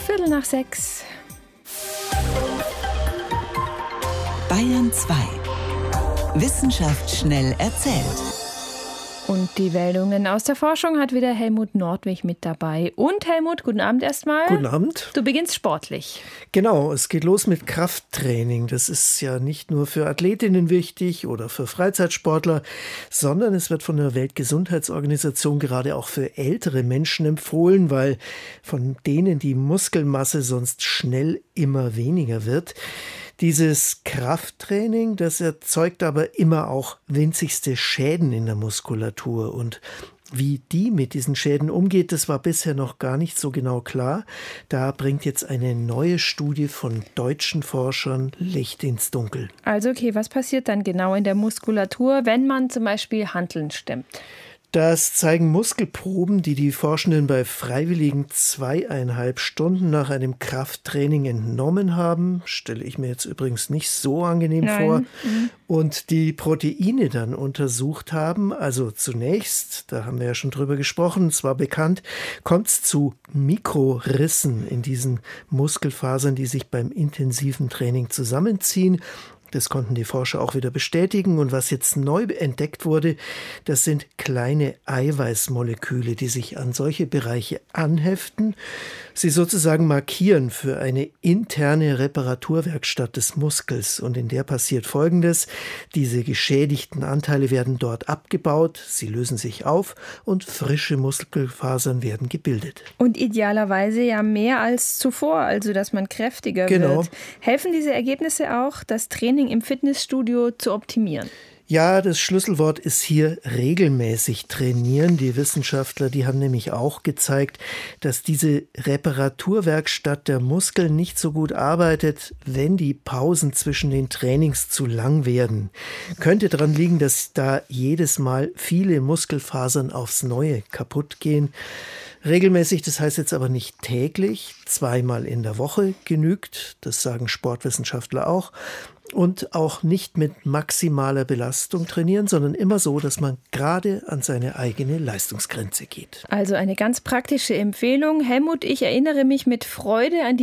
5:45. Bayern 2. Wissenschaft schnell erzählt. Und die Meldungen aus der Forschung hat wieder Helmut Nordwig mit dabei. Und Helmut, guten Abend erstmal. Guten Abend. Du beginnst sportlich. Genau, es geht los mit Krafttraining. Das ist ja nicht nur für Athletinnen wichtig oder für Freizeitsportler, sondern es wird von der Weltgesundheitsorganisation gerade auch für ältere Menschen empfohlen, weil von denen die Muskelmasse sonst schnell immer weniger wird. Dieses Krafttraining, das erzeugt aber immer auch winzigste Schäden in der Muskulatur. Und wie die mit diesen Schäden umgeht, das war bisher noch gar nicht so genau klar. Da bringt jetzt eine neue Studie von deutschen Forschern Licht ins Dunkel. Also okay, was passiert dann genau in der Muskulatur, wenn man zum Beispiel Hanteln stemmt? Das zeigen Muskelproben, die die Forschenden bei Freiwilligen 2,5 Stunden nach einem Krafttraining entnommen haben. Stelle ich mir jetzt übrigens nicht so angenehm vor. Und die Proteine dann untersucht haben. Also zunächst, da haben wir ja schon drüber gesprochen, es war bekannt, kommt es zu Mikrorissen in diesen Muskelfasern, die sich beim intensiven Training zusammenziehen. Das konnten die Forscher auch wieder bestätigen. Und was jetzt neu entdeckt wurde, das sind kleine Eiweißmoleküle, die sich an solche Bereiche anheften, sie sozusagen markieren für eine interne Reparaturwerkstatt des Muskels. Und in der passiert Folgendes: Diese geschädigten Anteile werden dort abgebaut, sie lösen sich auf und frische Muskelfasern werden gebildet. Und idealerweise ja mehr als zuvor, also dass man kräftiger wird. Helfen diese Ergebnisse auch, das Training im Fitnessstudio zu optimieren? Ja, das Schlüsselwort ist hier regelmäßig trainieren. Die Wissenschaftler, die haben nämlich auch gezeigt, dass diese Reparaturwerkstatt der Muskeln nicht so gut arbeitet, wenn die Pausen zwischen den Trainings zu lang werden. Könnte daran liegen, dass da jedes Mal viele Muskelfasern aufs Neue kaputt gehen. Regelmäßig, das heißt jetzt aber nicht täglich, 2-mal in der Woche genügt, das sagen Sportwissenschaftler auch. Und auch nicht mit maximaler Belastung trainieren, sondern immer so, dass man gerade an seine eigene Leistungsgrenze geht. Also eine ganz praktische Empfehlung. Helmut, ich erinnere mich mit Freude an die